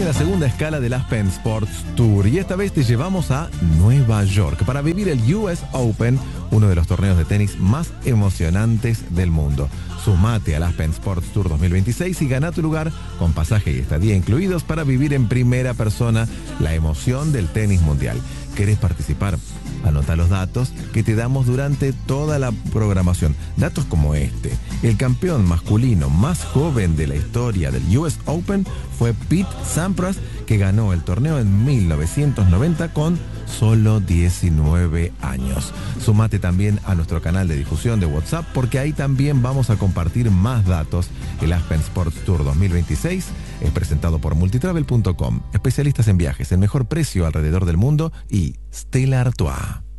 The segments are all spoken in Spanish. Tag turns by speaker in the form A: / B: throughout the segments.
A: la segunda escala del Aspen Sports Tour y esta vez te llevamos a Nueva York para vivir el US Open, uno de los torneos de tenis más emocionantes del mundo. Sumate al Aspen Sports Tour 2026 y gana tu lugar con pasaje y estadía incluidos para vivir en primera persona la emoción del tenis mundial. ¿Querés participar? Anota los datos que te damos durante toda la programación. Datos como este. El campeón masculino más joven de la historia del US Open fue Pete Sampras, que ganó el torneo en 1990 con solo 19 años. Sumate también a nuestro canal de difusión de WhatsApp porque ahí también vamos a compartir más datos. El Aspen Sports Tour 2026 es presentado por multitravel.com, especialistas en viajes, el mejor precio alrededor del mundo, y Stella Artois.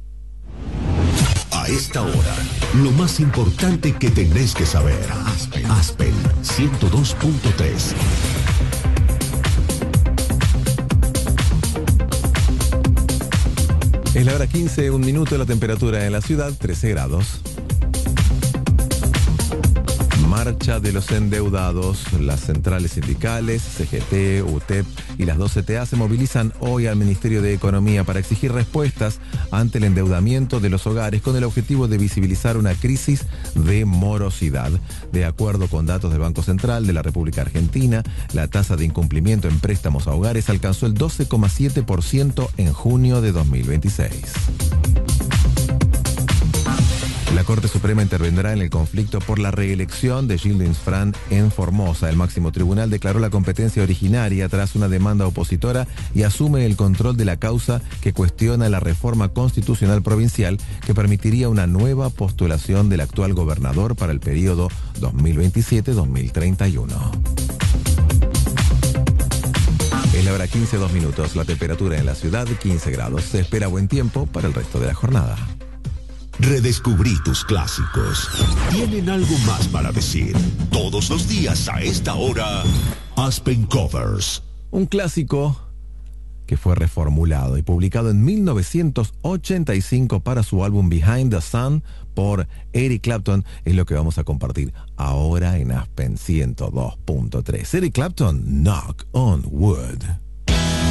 B: A esta hora, lo más importante que tenés que saber. Aspen 102.3.
A: Es la hora 15, 1 minuto, la temperatura en la ciudad, 13 grados. Marcha de los endeudados. Las centrales sindicales, CGT, UTEP y las 2 CTA se movilizan hoy al Ministerio de Economía para exigir respuestas ante el endeudamiento de los hogares con el objetivo de visibilizar una crisis de morosidad. De acuerdo con datos del Banco Central de la República Argentina, la tasa de incumplimiento en préstamos a hogares alcanzó el 12,7% en junio de 2026. La Corte Suprema intervendrá en el conflicto por la reelección de Gilles Frans en Formosa. El máximo tribunal declaró la competencia originaria tras una demanda opositora y asume el control de la causa que cuestiona la reforma constitucional provincial que permitiría una nueva postulación del actual gobernador para el periodo 2027-2031. Es la hora 15, 2 minutos. La temperatura en la ciudad, 15 grados. Se espera buen tiempo para el resto de la jornada.
B: Redescubrí tus clásicos. Tienen algo más para decir. Todos los días a esta hora, Aspen Covers.
A: Un clásico que fue reformulado y publicado en 1985 para su álbum Behind the Sun por Eric Clapton es lo que vamos a compartir ahora en Aspen 102.3. Eric Clapton, Knock on Wood.